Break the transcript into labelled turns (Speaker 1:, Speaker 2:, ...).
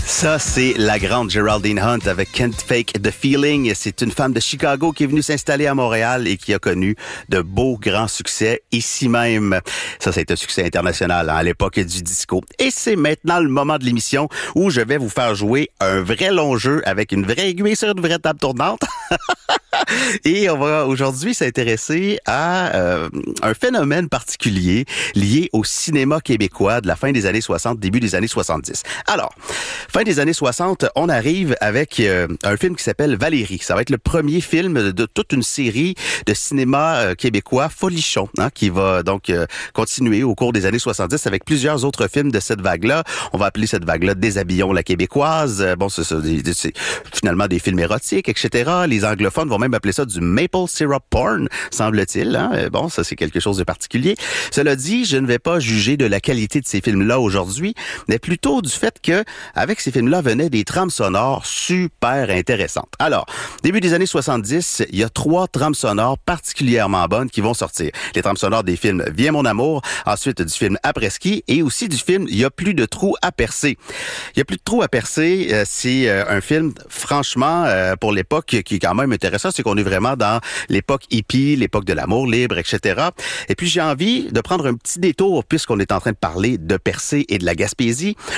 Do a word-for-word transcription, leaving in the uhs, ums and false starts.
Speaker 1: Ça, c'est la grande Geraldine Hunt avec Can't Fake the Feeling. C'est une femme de Chicago qui est venue s'installer à Montréal et qui a connu de beaux grands succès ici même. Ça, c'est un succès international hein, à l'époque du disco. Et c'est maintenant le moment de l'émission où je vais vous faire jouer un vrai long jeu avec une vraie aiguille sur une vraie table tournante. Et on va aujourd'hui s'intéresser à euh, un phénomène particulier lié au cinéma québécois de la fin des années soixante, début des années soixante-dix. Alors, fin des années soixante, on arrive avec euh, un film qui s'appelle Valérie. Ça va être le premier film de toute une série de cinéma euh, québécois folichon, hein, qui va donc euh, continuer au cours des années soixante-dix avec plusieurs autres films de cette vague-là. On va appeler cette vague-là Déshabillons la québécoise. Euh, bon, c'est, c'est, c'est finalement des films érotiques, et cetera. Les anglophones vont même appeler ça du maple syrup porn, semble-t-il. Hein? Bon, ça, c'est quelque chose de particulier. Cela dit, je ne vais pas juger de la qualité de ces films-là aujourd'hui, mais plutôt du fait que, avec ces films-là, venaient des trames sonores super intéressantes. Alors, début des années soixante-dix, il y a trois trames sonores particulièrement bonnes qui vont sortir. Les trames sonores des films Viens mon amour, ensuite du film Après-ski et aussi du film Il y a plus de trous à percer. Il y a plus de trous à percer, euh, c'est euh, un film, franchement, euh, pour l'époque, qui est quand même intéressant, c'est qu'on est vraiment dans l'époque hippie, l'époque de l'amour libre, et cetera. Et puis, j'ai envie de prendre un petit détour, puisqu'on est en train de parler de Percé et de la Gaspésie,